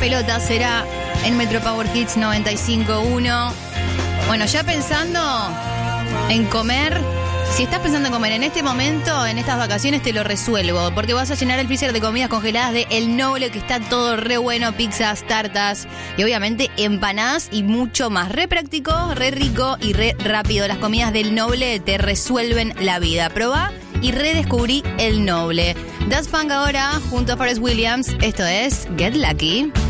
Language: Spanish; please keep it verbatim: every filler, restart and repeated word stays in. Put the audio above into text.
pelota será en Metro Power Hits noventa y cinco punto uno. Bueno, ya pensando en comer, si estás pensando en comer en este momento, en estas vacaciones, te lo resuelvo, porque vas a llenar el freezer de comidas congeladas de El Noble, que está todo re bueno, pizzas, tartas y obviamente empanadas y mucho más. Re práctico, re rico y re rápido. Las comidas del Noble te resuelven la vida. Probá y redescubrí El Noble. Daft Punk ahora junto a Pharrell Williams. Esto es Get Lucky.